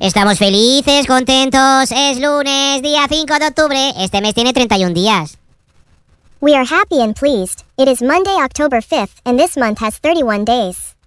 Estamos felices, contentos. Es lunes, día 5 de octubre. Este mes tiene 31 días. We are happy and pleased. It is Monday, October 5th, and this month has 31 days.